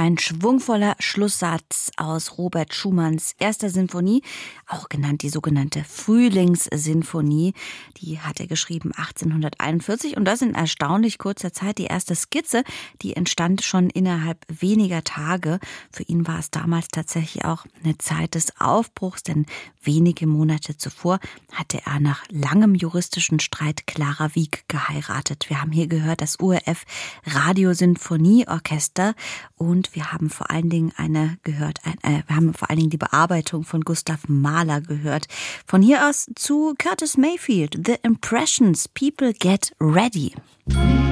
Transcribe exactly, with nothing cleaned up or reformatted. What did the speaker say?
Ein schwungvoller Schlusssatz aus Robert Schumanns erster Sinfonie, auch genannt die sogenannte Frühlingssinfonie. Die hat er geschrieben achtzehnhunderteinundvierzig und das in erstaunlich kurzer Zeit. Die erste Skizze, die entstand schon innerhalb weniger Tage. Für ihn war es damals tatsächlich auch eine Zeit des Aufbruchs, denn wenige Monate zuvor hatte er nach langem juristischen Streit Clara Wieck geheiratet. Wir haben hier gehört das O R F Radiosinfonieorchester und wir haben vor allen Dingen eine gehört, äh, wir haben vor allen Dingen die Bearbeitung von Gustav Mahler gehört. Von hier aus zu Curtis Mayfield, The Impressions, People Get Ready.